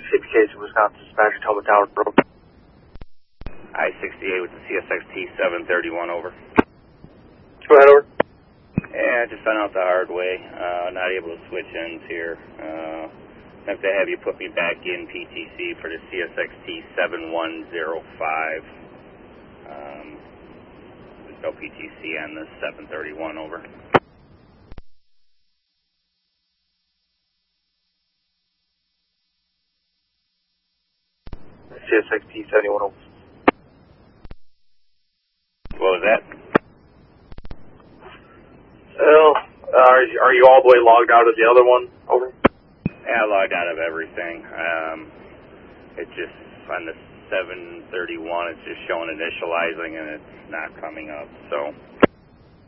CPK to Wisconsin Dispatch, Toma Tower, Road. I-68 with the CSXT 731, over. Go ahead, over. Yeah, just found out the hard way. Not able to switch ends here. Have to have you put me back in PTC for the CSXT 7105. There's no PTC on the 731, over. CSXT 7105. What was that? Well, are you all the way logged out of the other one? Over. Yeah, I logged out of everything. It's just on the 731, it's just showing initializing and it's not coming up, so.